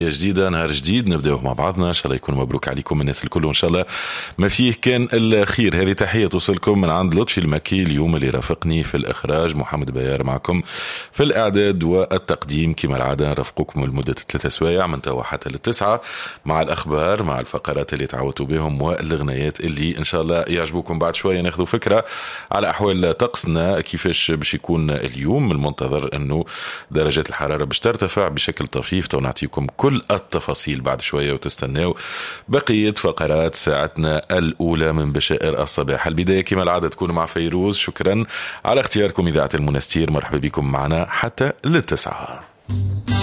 جديدة، نهار جديد نبداوه مع بعضنا. إن شاء الله يكون مبروك عليكم الناس الكل، وإن شاء الله ما فيه كان الخير. هذه تحية توصلكم من عند لطفي المكي اليوم اللي رافقني في الإخراج، محمد بيار معكم في الإعداد والتقديم كما العادة. نرافقكم لمدة 3 سوايع من توا حتى ل9 مع الأخبار، مع الفقرات اللي تعودتوا بهم والغنيات اللي إن شاء الله يعجبوكم. بعد شوية ناخذوا فكرة على أحوال طقسنا كيفاش باش يكون اليوم. المنتظر أنه درجات الحرارة باش ترتفع بشكل طفيف، ونعطيكم كل التفاصيل بعد شوية، وتستناو بقية فقرات ساعتنا الأولى من بشائر الصباح. البداية كما العادة تكون مع فيروز. شكرا على اختياركم إذاعة المنستير، مرحبا بكم معنا حتى ل9.